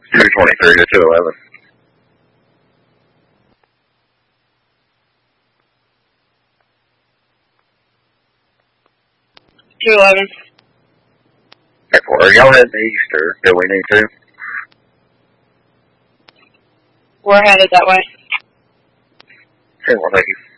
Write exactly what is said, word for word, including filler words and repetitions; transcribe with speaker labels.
Speaker 1: two twenty-three to two eleven.
Speaker 2: two eleven.
Speaker 1: Are y'all heading east, or do we need to?
Speaker 2: We're headed that way.
Speaker 1: Okay, well, thank you.